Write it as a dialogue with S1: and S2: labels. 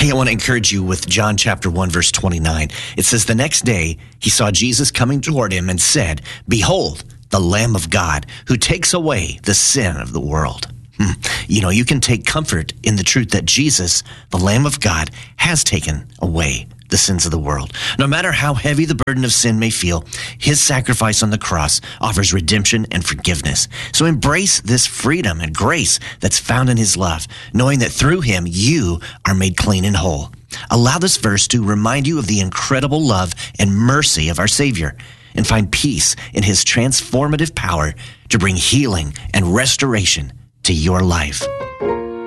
S1: Hey, I want to encourage you with John chapter 1, verse 29. It says, the next day he saw Jesus coming toward him and said, behold, the Lamb of God who takes away the sin of the world. You know, you can take comfort in the truth that Jesus, the Lamb of God, has taken away the sins of the world. No matter how heavy the burden of sin may feel, his sacrifice on the cross offers redemption and forgiveness. So embrace this freedom and grace that's found in his love, knowing that through him, you are made clean and whole. Allow this verse to remind you of the incredible love and mercy of our Savior, and find peace in his transformative power to bring healing and restoration to your life.